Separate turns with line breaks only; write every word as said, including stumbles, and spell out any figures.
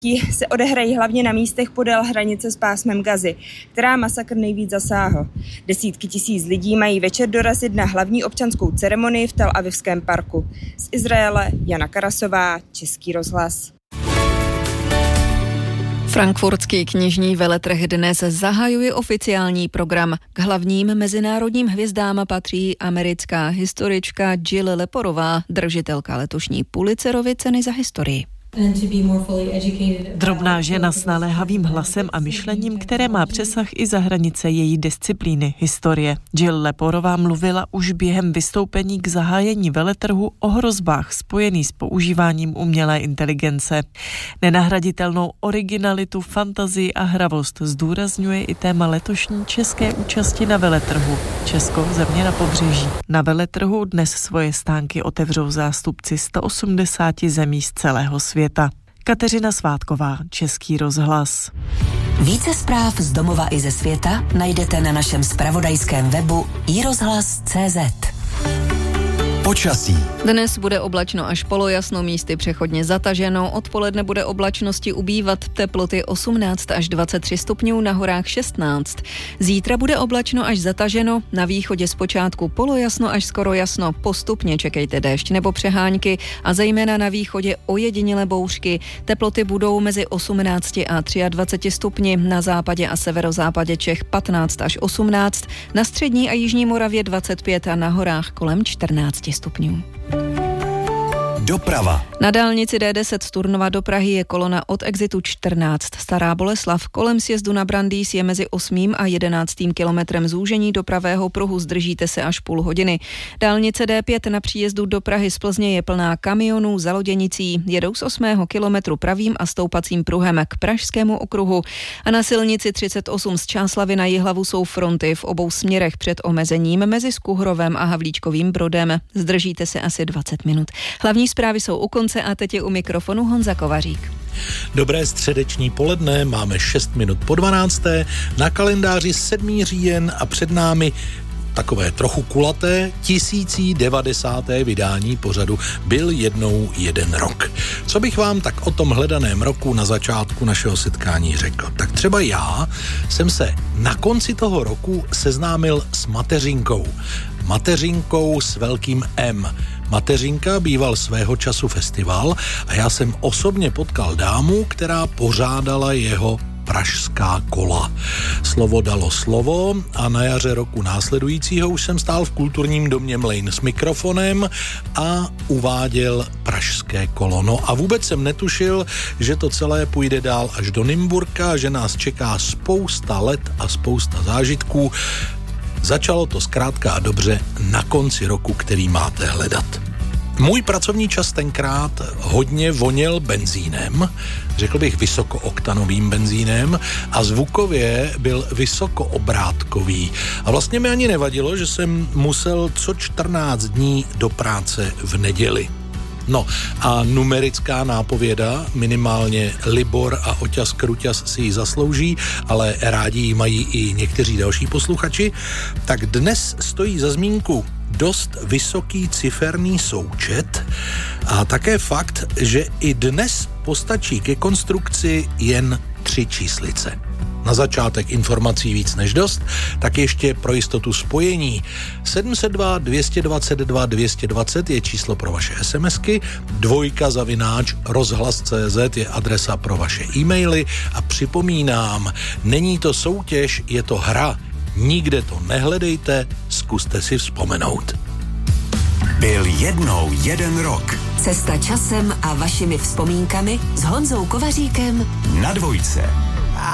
se odehrají hlavně na místech podél hranice s pásmem Gazy, která masakr nejvíc zasáhl. Desítky tisíc lidí mají večer dorazit na hlavní občanskou ceremonii v Tel Avivském parku. Z Izraele Jana Karasová, Český rozhlas.
Frankfurtský knižní veletrh dnes zahajuje oficiální program. K hlavním mezinárodním hvězdám patří americká historička Jill Leporová, držitelka letošní Pulitzerovy ceny za historii.
Drobná žena s naléhavým hlasem a myšlením, které má přesah i za hranice její disciplíny, historie. Jill Leporová mluvila už během vystoupení k zahájení veletrhu o hrozbách spojených s používáním umělé inteligence. Nenahraditelnou originalitu, fantazii a hravost zdůrazňuje i téma letošní české účasti na veletrhu. Česko, země na pobřeží. Na veletrhu dnes svoje stánky otevřou zástupci sto osmdesát zemí z celého světa. Kateřina Svátková, Český rozhlas.
Více zpráv z domova i ze světa najdete na našem zpravodajském webu i rozhlas tečka cé zet.
Počasí.
Dnes bude oblačno až polojasno, místy přechodně zataženo. Odpoledne bude oblačnosti ubývat, teploty osmnáct až dvacet tři stupňů, na horách šestnáct. Zítra bude oblačno až zataženo, na východě zpočátku polojasno až skoro jasno. Postupně čekejte déšť nebo přehánky a zejména na východě ojedinělé bouřky. Teploty budou mezi osmnáct a dvacet tři stupni, na západě a severozápadě Čech patnáct až osmnáct, na střední a jižní Moravě dvacet pět a na horách kolem čtrnáct stupňů.
Doprava.
Na dálnici D deset z Turnova do Prahy je kolona od exitu čtrnáct. Stará Boleslav. Kolem sjezdu na Brandýs je mezi osmým a jedenáctým kilometrem zúžení do pravého pruhu, zdržíte se až půl hodiny. Dálnice D pět na příjezdu do Prahy z Plzně je plná kamionů za Loděnicí. Jedou z osmého kilometru pravým a stoupacím pruhem k Pražskému okruhu. A na silnici třicet osm z Čáslavi na Jihlavu jsou fronty v obou směrech před omezením mezi Skuhrovem a Havlíčkovým Brodem. Zdržíte se asi dvacet minut. Hlavní zprávy jsou u konce a teď je u mikrofonu Honza Kovařík.
Dobré středeční poledne, máme šest minut po dvanácté, na kalendáři sedmý říjen a před námi takové trochu kulaté tisící devadesáté vydání pořadu Byl jednou jeden rok. Co bych vám tak o tom hledaném roku na začátku našeho setkání řekl? Tak třeba já jsem se na konci toho roku seznámil s mateřinkou. Mateřinkou s velkým M. Mateřinka býval svého času festival a já jsem osobně potkal dámu, která pořádala jeho Pražská kola. Slovo dalo slovo a na jaře roku následujícího už jsem stál v kulturním domě Mlejn s mikrofonem a uváděl Pražské kolo. No a vůbec jsem netušil, že to celé půjde dál až do Nymburka, že nás čeká spousta let a spousta zážitků. Začalo to zkrátka a dobře na konci roku, který máte hledat. Můj pracovní čas tenkrát hodně voněl benzínem, řekl bych vysokooktanovým benzínem a zvukově byl vysokoobrátkový. A vlastně mi ani nevadilo, že jsem musel co čtrnáct dní do práce v neděli. No a numerická nápověda, minimálně Libor a Oťas Kruťas si ji zaslouží, ale rádi ji mají i někteří další posluchači, tak dnes stojí za zmínku dost vysoký ciferný součet a také fakt, že i dnes postačí ke konstrukci jen tři číslice. Na začátek informací víc než dost, tak ještě pro jistotu spojení. sedm set dva, dvě stě dvacet dva, dvě stě dvacet je číslo pro vaše SMSky, dvojka zavináč rozhlas tečka cé zet je adresa pro vaše e-maily a připomínám, není to soutěž, je to hra. Nikde to nehledejte, zkuste si vzpomenout.
Byl jednou jeden rok.
Cesta časem a vašimi vzpomínkami s Honzou Kovaříkem
Na dvojce.